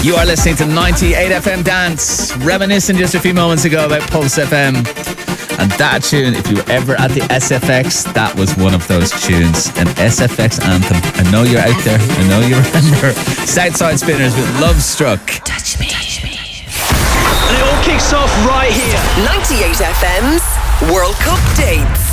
You are listening to 98 FM Dance, reminiscing just a few moments ago about Pulse FM. And that tune, if you were ever at the SFX, that was one of those tunes. An SFX anthem. I know you're out there. I know you remember. Southside Spinners with Love Struck. Touch me. And it all kicks off right here. 98 FM's World Cup dates.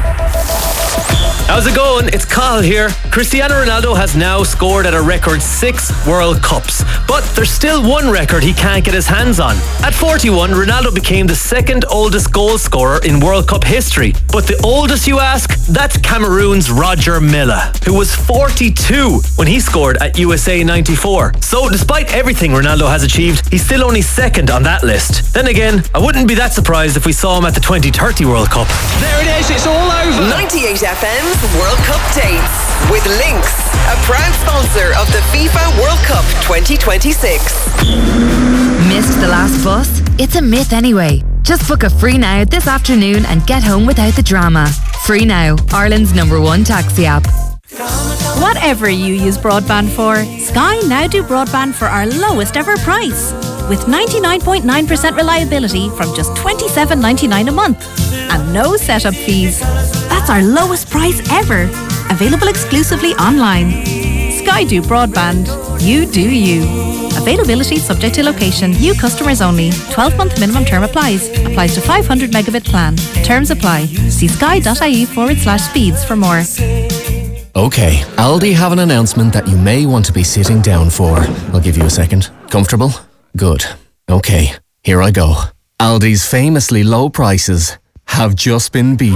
How's it going? It's Cathal here. Cristiano Ronaldo has now scored at a record 6 World Cups, but there's still one record he can't get his hands on. At 41, Ronaldo became the second oldest goal scorer in World Cup history. But the oldest, you ask? That's Cameroon's Roger Milla, who was 42 when he scored at USA 94. So despite everything Ronaldo has achieved, he's still only second on that list. Then again, I wouldn't be that surprised if we saw him at the 2030 World Cup. There it is, it's all over. 98 FM's World Cup dates with Lynx, a proud sponsor of the FIFA World Cup 2026. Missed the last bus? It's a myth anyway. Just book a Free Now this afternoon and get home without the drama. Free Now, Ireland's #1 taxi app. Whatever you use broadband for, Sky now do broadband for our lowest ever price. With 99.9% reliability from just $27.99 a month. And no setup fees. That's our lowest price ever. Available exclusively online. Sky do broadband. You do you. Availability subject to location. New customers only. 12-month minimum term applies. Applies to 500 megabit plan. Terms apply. See sky.ie/speeds for more. Okay, Aldi have an announcement that you may want to be sitting down for. I'll give you a second. Comfortable? Good. Okay, here I go. Aldi's famously low prices have just been beaten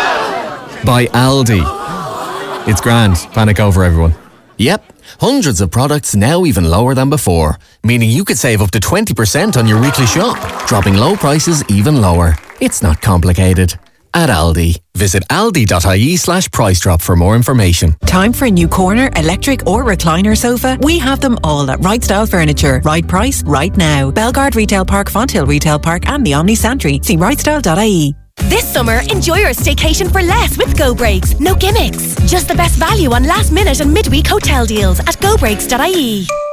by Aldi. It's grand. Panic over, everyone. Yep, hundreds of products now even lower than before, meaning you could save up to 20% on your weekly shop, dropping low prices even lower. It's not complicated. At Aldi. Visit aldi.ie/price drop for more information. Time for a new corner, electric or recliner sofa? We have them all at Right Style Furniture. Right price, right now. Belgard Retail Park, Fonthill Retail Park and the Omni Santry. See rightstyle.ie. This summer, enjoy your staycation for less with Go Breaks. No gimmicks. Just the best value on last minute and midweek hotel deals at gobreaks.ie.